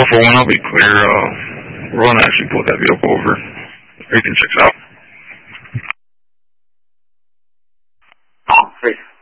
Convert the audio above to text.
441, I'll be clear. We're going to actually pull that vehicle over. Everything checks out. Great.